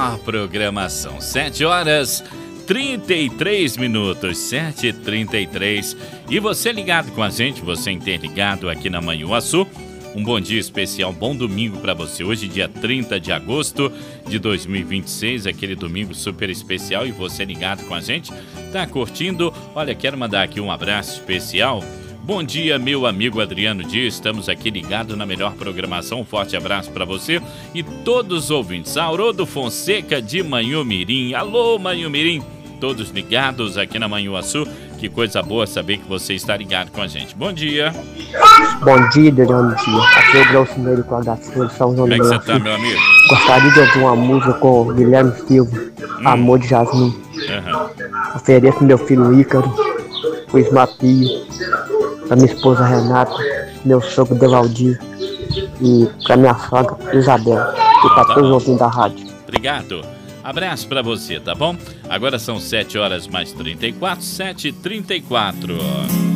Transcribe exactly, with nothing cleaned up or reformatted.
melhor programação. sete horas trinta e três minutos, sete e trinta e três. E você ligado com a gente, você interligado aqui na Manhuaçu. Um bom dia especial, bom domingo para você. Hoje, dia trinta de agosto de dois mil e vinte e seis, aquele domingo super especial. E você ligado com a gente, tá curtindo? Olha, quero mandar aqui um abraço especial. Bom dia, meu amigo Adriano Dias. Estamos aqui ligados na melhor programação. Um forte abraço para você e todos os ouvintes. Haroldo Fonseca de Manhumirim. Alô, Manhumirim. Todos ligados aqui na Manhuaçu. Que coisa boa saber que você está ligado com a gente. Bom dia. Bom dia, Adriano Dias. Aqui é o Glaucineiro com a Gatilho, São João. Como é que você tá, meu amigo? Gostaria de ouvir uma música com o Guilherme Silva, hum. Amor de Jasmim. Uhum. Ofereço meu filho Ícaro, o Ismapio, pra minha esposa Renata, meu sogro Devaldir e pra minha sogra Isabel e pra tá todos os ouvintes da rádio. Obrigado. Abraço pra você, tá bom? Agora são sete horas mais trinta e quatro, sete e trinta e quatro.